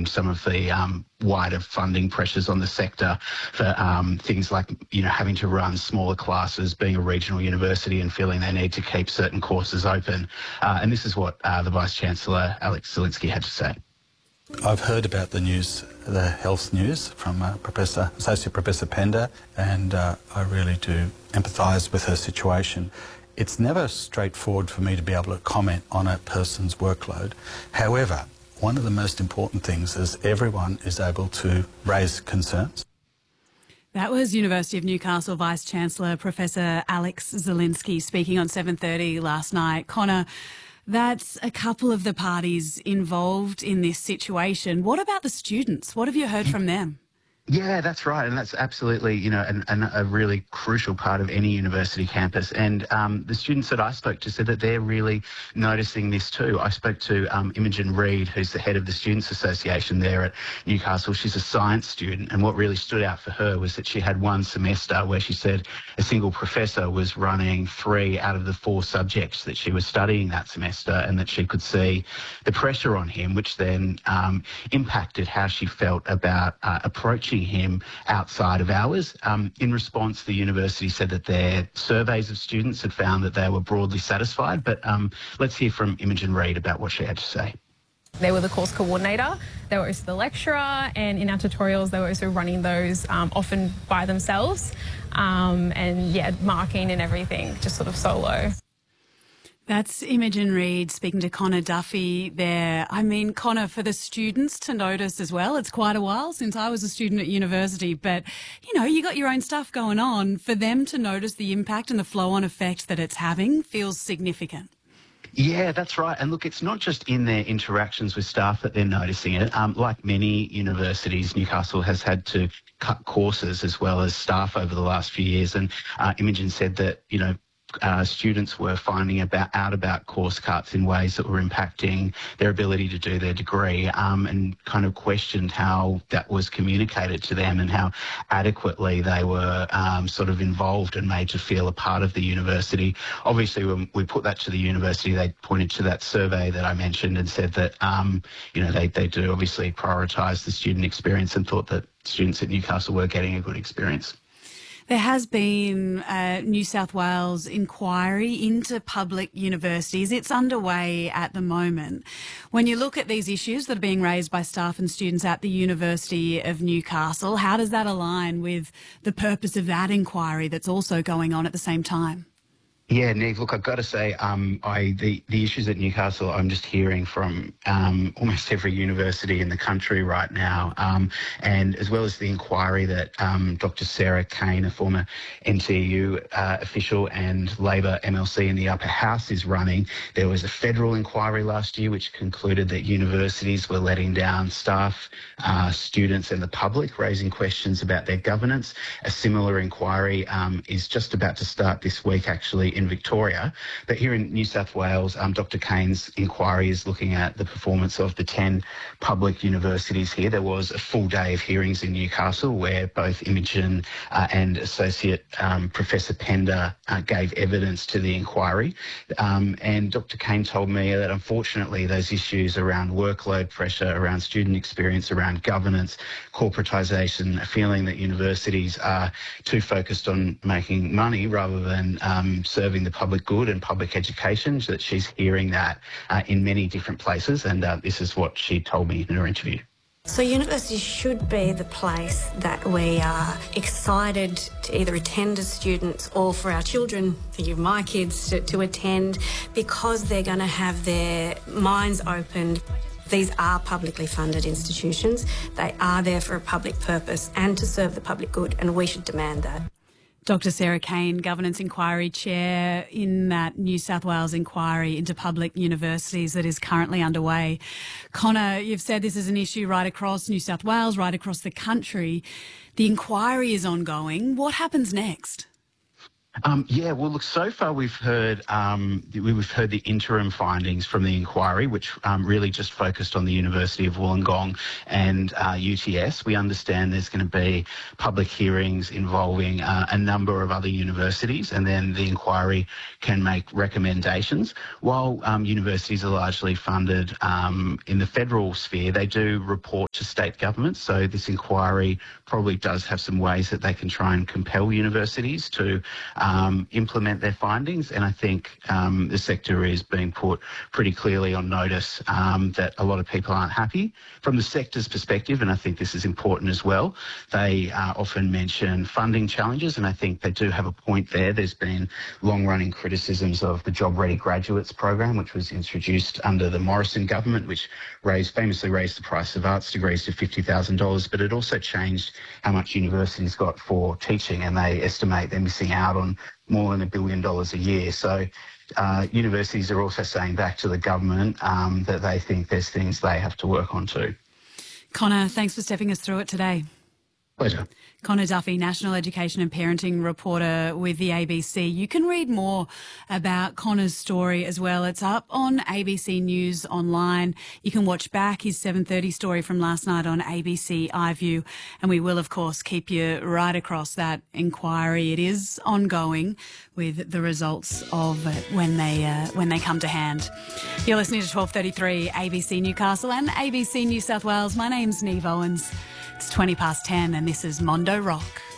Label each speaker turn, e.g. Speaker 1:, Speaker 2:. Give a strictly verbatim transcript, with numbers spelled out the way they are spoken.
Speaker 1: him some of the um, wider funding pressures on the sector for um, things like, you know, having to run smaller classes, being a regional university and feeling they need to keep certain courses open. Uh, and this is what uh, the Vice-Chancellor, Alex Zielinski, had to say.
Speaker 2: I've heard about the news, the health news from uh, Professor, Associate Professor Pender, and uh, I really do empathise with her situation. It's never straightforward for me to be able to comment on a person's workload. However, one of the most important things is everyone is able to raise concerns.
Speaker 3: That was University of Newcastle Vice-Chancellor Professor Alex Zielinski speaking on seven thirty last night. Connor, that's a couple of the parties involved in this situation. What about the students? What have you heard from them?
Speaker 1: Yeah, that's right, and that's absolutely, you know, an, an, a really crucial part of any university campus. And um, the students that I spoke to said that they're really noticing this too. I spoke to um, Imogen Reid, who's the head of the Students' Association there at Newcastle. She's a science student, and what really stood out for her was that she had one semester where she said a single professor was running three out of the four subjects that she was studying that semester, and that she could see the pressure on him, which then um, impacted how she felt about uh, approaching him outside of hours. Um, in response, the university said that their surveys of students had found that they were broadly satisfied, but um, let's hear from Imogen Reid about what she had to say.
Speaker 4: They were the course coordinator, they were also the lecturer, and in our tutorials they were also running those um, often by themselves, um, and yeah, marking and everything, just sort of solo.
Speaker 3: That's Imogen Reid speaking to Connor Duffy there. I mean, Connor, for the students to notice as well, it's quite a while since I was a student at university, but, you know, you got your own stuff going on. For them to notice the impact and the flow-on effect that it's having feels significant.
Speaker 1: Yeah, that's right. And look, it's not just in their interactions with staff that they're noticing it. Um, like many universities, Newcastle has had to cut courses as well as staff over the last few years. And uh, Imogen said that, you know, Uh, students were finding about, out about course cuts in ways that were impacting their ability to do their degree, um, and kind of questioned how that was communicated to them and how adequately they were um, sort of involved and made to feel a part of the university. Obviously, when we put that to the university, they pointed to that survey that I mentioned and said that, um, you know, they, they do obviously prioritise the student experience and thought that students at Newcastle were getting a good experience.
Speaker 3: There has been a New South Wales inquiry into public universities. It's underway at the moment. When you look at these issues that are being raised by staff and students at the University of Newcastle, how does that align with the purpose of that inquiry that's also going on at the same time?
Speaker 1: Yeah, Nick, look, I've got to say, um, I the, the issues at Newcastle, I'm just hearing from um, almost every university in the country right now, um, and as well as the inquiry that um, Doctor Sarah Kane, a former N T U uh, official and Labor M L C in the upper house, is running. There was a federal inquiry last year which concluded that universities were letting down staff, uh, students and the public, raising questions about their governance. A similar inquiry um, is just about to start this week, actually, in Victoria. But here in New South Wales, um, Doctor Kane's inquiry is looking at the performance of the ten public universities here. There was a full day of hearings in Newcastle where both Imogen uh, and Associate um, Professor Pender uh, gave evidence to the inquiry. Um, and Doctor Kane told me that unfortunately those issues around workload pressure, around student experience, around governance, corporatisation, a feeling that universities are too focused on making money rather than um, serving the public good and public education, that she's hearing that uh, in many different places, and uh, this is what she told me in her interview.
Speaker 5: So university should be the place that we are excited to either attend as students or for our children, think of my kids, to, to attend, because they're going to have their minds opened. These are publicly funded institutions. They are there for a public purpose and to serve the public good, and we should demand that.
Speaker 3: Doctor Sarah Kane, Governance Inquiry Chair in that New South Wales inquiry into public universities that is currently underway. Connor, you've said this is an issue right across New South Wales, right across the country. The inquiry is ongoing. What happens next?
Speaker 1: Um, yeah, well, look, so far we've heard um, we've heard the interim findings from the inquiry, which um, really just focused on the University of Wollongong and uh, U T S. We understand there's going to be public hearings involving uh, a number of other universities, and then the inquiry can make recommendations. While um, universities are largely funded um, in the federal sphere, they do report to to state governments. So this inquiry probably does have some ways that they can try and compel universities to um, implement their findings. And I think um, the sector is being put pretty clearly on notice um, that a lot of people aren't happy. From the sector's perspective, and I think this is important as well, they uh, often mention funding challenges, and I think they do have a point there. There's been long-running criticisms of the Job Ready Graduates program, which was introduced under the Morrison government, which raised, famously raised the price of arts degrees to fifty thousand dollars, but it also changed how much universities got for teaching, and they estimate they're missing out on more than a billion dollars a year. So uh, universities are also saying back to the government um, that they think there's things they have to work on too.
Speaker 3: Connor, thanks for stepping us through it today.
Speaker 1: Pleasure.
Speaker 3: Connor Duffy, National Education and Parenting Reporter with the A B C. You can read more about Connor's story as well. It's up on A B C News Online. You can watch back his seven thirty story from last night on A B C iView. And we will, of course, keep you right across that inquiry. It is ongoing with the results of it when they, uh, when they come to hand. You're listening to twelve thirty-three A B C Newcastle and A B C New South Wales. My name's Neve Owens. It's twenty past ten and this is Mondo Rock.